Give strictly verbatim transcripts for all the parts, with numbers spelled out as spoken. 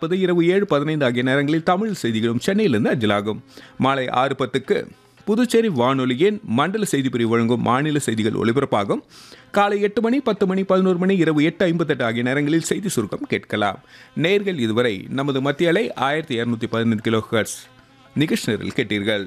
நாற்பது இரவு ஏழு பதினைந்து ஆகிய நேரங்களில் தமிழ் செய்திகளும் சென்னையிலிருந்து அஞ்சலாகும். மாலை ஆறு பத்துக்கு புதுச்சேரி வானொலியின் மண்டல செய்திப்பிரிவு வழங்கும் மாநில செய்திகள் ஒலிபரப்பாகும். காலை எட்டு மணி பத்து மணி பதினோரு மணி இரவு எட்டு ஐம்பத்தெட்டு ஆகிய நேரங்களில் செய்தி சுருக்கம் கேட்கலாம். நேர்கள் இதுவரை நமது மத்திய அலை ஆயிரத்தி இருநூத்தி பதினைந்து கிலோ ஹெர்ட்ஸ் நிகழ்ச்சியில் கேட்டீர்கள்.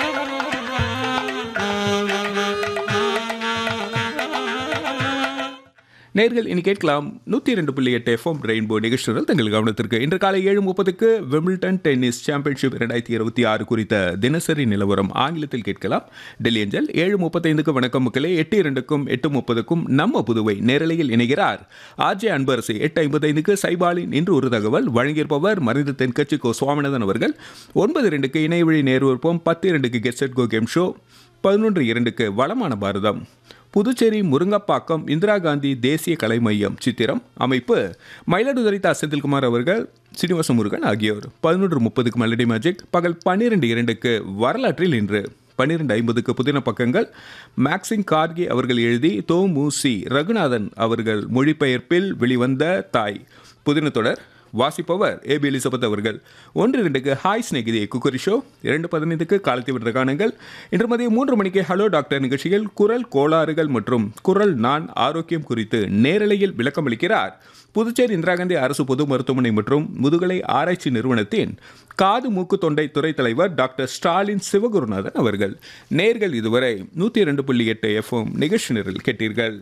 நேர்கள் இனி கேட்கலாம் நூற்றி இரண்டு புள்ளி எட்டு எஃப்எம் ரெயின்போ நிகழ்ச்சிகள் தங்கள் கவனத்திற்கு. இன்று காலை ஏழு முப்பதுக்கு விம்பிள்டன் டென்னிஸ் சாம்பியன்ஷிப் இரண்டாயிரத்தி இருபத்தி ஆறு குறித்த தினசரி நிலவரம் ஆங்கிலத்தில் கேட்கலாம். டெல்லி அஞ்சல். ஏழு முப்பத்தைந்துக்கு வணக்கம் மக்களே. எட்டு இரண்டுக்கும் எட்டு முப்பதுக்கும் நம்ம புதுவை நேரலையில் இணைகிறார் ஆர்ஜே அன்பரசி. எட்டு ஐம்பத்தைந்துக்கு சைபாலின் இன்று ஒரு தகவல் வழங்கியிருப்பவர் மறைந்த தென்கட்சி கோ சுவாமிநாதன் அவர்கள். ஒன்பது இரண்டுக்கு இணையவழி நேர்வற்போம். பத்து இரண்டுக்கு get set go game show. பதினொன்று இரண்டுக்கு வளமான பாரதம். புதுச்சேரி முருங்கப்பாக்கம் இந்திரா காந்தி தேசிய கலை மையம் சித்திரம் அமைப்பு மயிலாடுதுறை தா செந்தில்குமார் அவர்கள், சீனிவாச முருகன் ஆகியோர். பதினொன்று முப்பதுக்கு மெலடி மேஜிக். பகல் பன்னிரெண்டு இரண்டுக்கு வரலாற்றில் இன்று. பன்னிரெண்டு ஐம்பதுக்கு புதின பக்கங்கள் மேக்சிங் கார்கி அவர்கள் எழுதி தோ மு சி ரகுநாதன் அவர்கள் மொழிபெயர்ப்பில் வெளிவந்த தாய் புதின தொடர் வாசிப்பவர் ஏ பி எலிசபெத் அவர்கள். ஒன்று இரண்டுக்கு ஹாய் ஸ்நேகிதி குக்கரி ஷோ. இரண்டு பதினைந்துக்கு காலத்தை விடுற காணுங்கள். இன்று மதியம் மூன்று மணிக்கு ஹலோ டாக்டர் நிகழ்ச்சியில் குரல் கோளாறுகள் மற்றும் குரல் நான் ஆரோக்கியம் குறித்து நேரலையில் விளக்கமளிக்கிறார் புதுச்சேரி இந்திரா காந்தி அரசு பொது மருத்துவமனை மற்றும் முதுகலை ஆராய்ச்சி நிறுவனத்தின் காது மூக்கு தொண்டை துறை தலைவர் டாக்டர் ஸ்டாலின் சிவகுருநாதன் அவர்கள். நேர்கள் இதுவரை நூற்றி இரண்டு புள்ளி எட்டு எஃப்எம் நிகழ்ச்சி நிரல் கேட்டீர்கள்.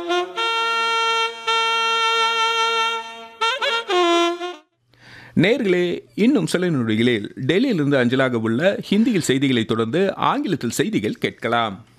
நேர்களே, இன்னும் சில நொடிகளில் டெல்லியிலிருந்து அஞ்சலாக உள்ள ஹிந்தியில் செய்திகளை தொடர்ந்து ஆங்கிலத்தில் செய்திகள் கேட்கலாம்.